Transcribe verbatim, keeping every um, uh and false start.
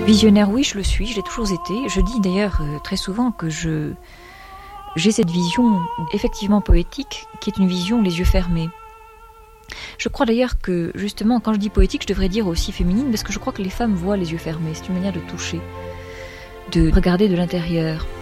Visionnaire, oui, je le suis, je l'ai toujours été. Je dis d'ailleurs euh, très souvent que je j'ai cette vision effectivement poétique, qui est une vision les yeux fermés. Je crois d'ailleurs que, justement, quand je dis poétique, je devrais dire aussi féminine, parce que je crois que les femmes voient les yeux fermés. C'est une manière de toucher, de regarder de l'intérieur.